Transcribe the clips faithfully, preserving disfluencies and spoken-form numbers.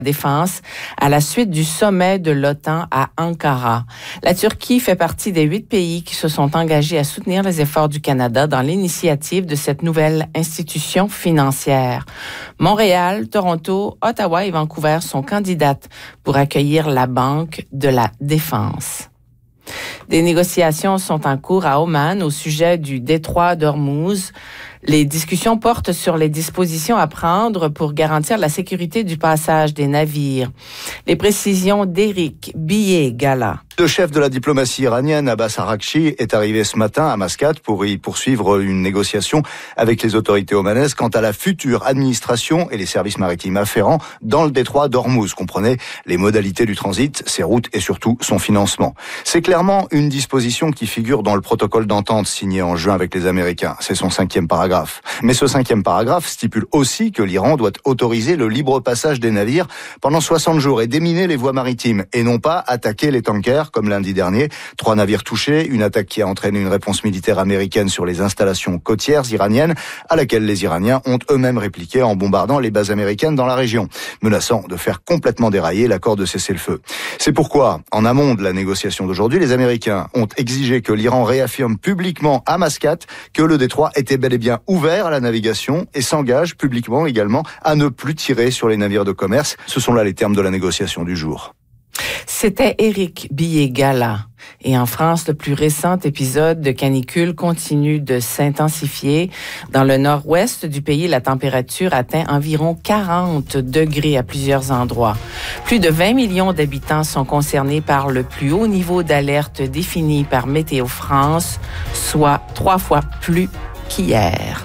défense à la suite du sommet de l'OTAN à Ankara. La Turquie fait partie des huit pays qui se sont engagés à soutenir les efforts du Canada dans l'initiative de cette nouvelle institution financière. Montréal, Toronto, Ottawa et Vancouver sont candidates pour accueillir la Banque de la Défense. Des négociations sont en cours à Oman au sujet du détroit d'Ormuz. Les discussions portent sur les dispositions à prendre pour garantir la sécurité du passage des navires. Les précisions d'Éric Billet-Gala. Le chef de la diplomatie iranienne, Abbas Araghchi, est arrivé ce matin à Mascate pour y poursuivre une négociation avec les autorités omanaises quant à la future administration et les services maritimes afférents dans le détroit d'Ormuz. Comprenez les modalités du transit, ses routes et surtout son financement. C'est clairement une disposition qui figure dans le protocole d'entente signé en juin avec les Américains. C'est son cinquième paragraphe. Mais ce cinquième paragraphe stipule aussi que l'Iran doit autoriser le libre passage des navires pendant soixante jours et déminer les voies maritimes et non pas attaquer les tankers comme lundi dernier. Trois navires touchés, une attaque qui a entraîné une réponse militaire américaine sur les installations côtières iraniennes, à laquelle les Iraniens ont eux-mêmes répliqué en bombardant les bases américaines dans la région, menaçant de faire complètement dérailler l'accord de cessez-le-feu. C'est pourquoi, en amont de la négociation d'aujourd'hui, les Américains ont exigé que l'Iran réaffirme publiquement à Mascate que le détroit était bel et bien ouvert à la navigation et s'engage publiquement également à ne plus tirer sur les navires de commerce. Ce sont là les termes de la négociation du jour. C'était Éric Billet-Gala. Et en France, le plus récent épisode de canicule continue de s'intensifier. Dans le nord-ouest du pays, la température atteint environ quarante degrés à plusieurs endroits. Plus de vingt millions d'habitants sont concernés par le plus haut niveau d'alerte défini par Météo France, soit trois fois plus qu'hier.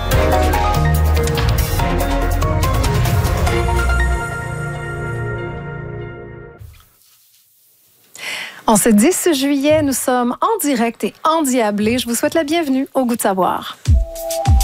En ce dix juillet, nous sommes en direct et endiablés. Je vous souhaite la bienvenue au Goût de savoir.